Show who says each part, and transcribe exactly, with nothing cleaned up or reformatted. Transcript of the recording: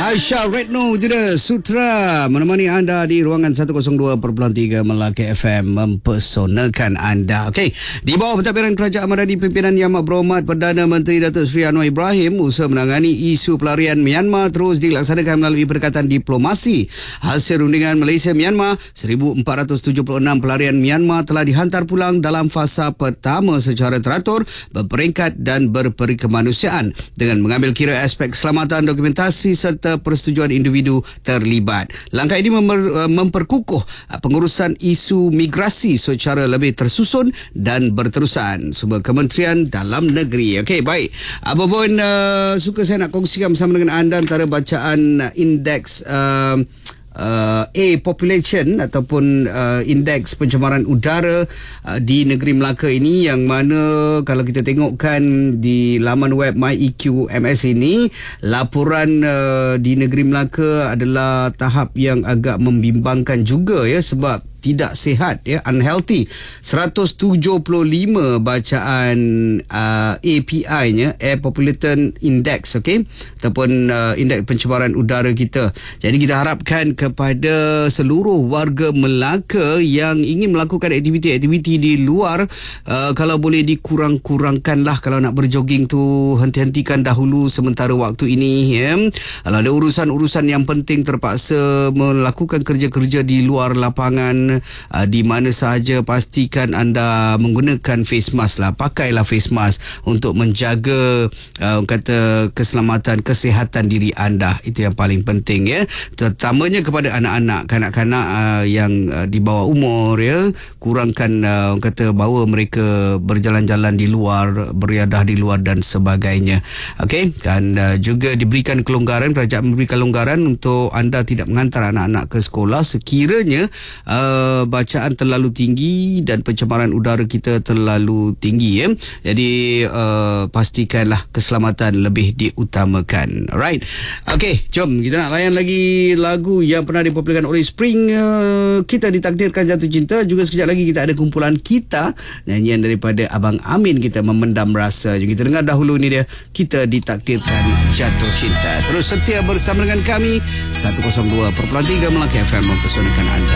Speaker 1: Aisyah Retno Tidak Sutra menemani anda di ruangan seratus dua perpuluhan tiga Melaka F M, mempesonakan anda. Okey, di bawah pentadbiran Kerajaan Madani pimpinan Yang Amat Berhormat Perdana Menteri Datuk Seri Anwar Ibrahim, usaha menangani isu pelarian Myanmar terus dilaksanakan melalui pendekatan diplomasi. Hasil rundingan Malaysia-Myanmar, seribu empat ratus tujuh puluh enam pelarian Myanmar telah dihantar pulang dalam fasa pertama secara teratur, berperingkat dan berperikemanusiaan dengan mengambil kira aspek keselamatan, dokumentasi serta persetujuan individu terlibat. Langkah ini memper, memperkukuh pengurusan isu migrasi secara lebih tersusun dan berterusan. Semua kementerian dalam negeri. Okey, baik. Apa pun uh, suka saya nak kongsikan bersama dengan anda antara bacaan uh, indeks uh, Uh, A population ataupun uh, indeks pencemaran udara uh, di negeri Melaka ini, yang mana kalau kita tengokkan di laman web MyEQMS ini, laporan uh, di negeri Melaka adalah tahap yang agak membimbangkan juga ya, sebab tidak sihat ya, unhealthy. seratus tujuh puluh lima bacaan uh, A P I-nya, Air Population Index, okey, ataupun uh, indeks pencemaran udara kita. Jadi kita harapkan kepada seluruh warga Melaka yang ingin melakukan aktiviti-aktiviti di luar, uh, kalau boleh dikurang-kurangkanlah. Kalau nak berjoging tu, henti-hentikan dahulu sementara waktu ini ya. Kalau ada urusan-urusan yang penting, terpaksa melakukan kerja-kerja di luar lapangan, Uh, di mana sahaja, pastikan anda menggunakan face mask lah. Pakailah face mask untuk menjaga uh, kata keselamatan, kesihatan diri anda. Itu yang paling penting ya, terutamanya kepada anak-anak, kanak-kanak uh, yang uh, di bawah umur ya. Kurangkan uh, kata bawa mereka berjalan-jalan di luar, beriadah di luar dan sebagainya. Okey, dan uh, juga diberikan kelonggaran, kerajaan memberikan kelonggaran untuk anda tidak menghantar anak-anak ke sekolah sekiranya uh, bacaan terlalu tinggi dan pencemaran udara kita terlalu tinggi ya. Jadi uh, pastikanlah keselamatan lebih diutamakan. Alright. Okey, jom kita nak layan lagi lagu yang pernah dipopularkan oleh Spring. Uh, kita ditakdirkan jatuh cinta. Juga sekejap lagi kita ada kumpulan kita, nyanyian daripada Abang Amin, kita memendam rasa. Jom kita dengar dahulu ni dia, Kita Ditakdirkan Jatuh Cinta. Terus setia bersama dengan kami seratus dua perpuluhan tiga Melaka F M, mempesonakan anda.